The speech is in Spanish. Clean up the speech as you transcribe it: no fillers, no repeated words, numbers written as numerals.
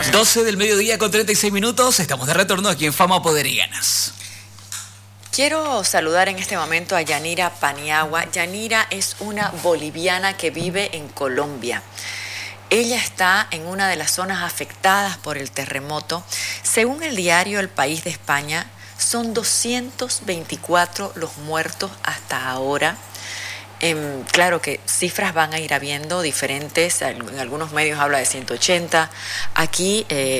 12 del mediodía con 36 minutos, estamos de retorno aquí en Fama, Poder y Ganas. Quiero saludar en este momento a Yanira Paniagua. Yanira es una boliviana que vive en Colombia. Ella está en una de las zonas afectadas por el terremoto. Según el diario El País de España, son 224 los muertos hasta ahora. Claro que cifras van a ir habiendo diferentes, en algunos medios habla de 180, aquí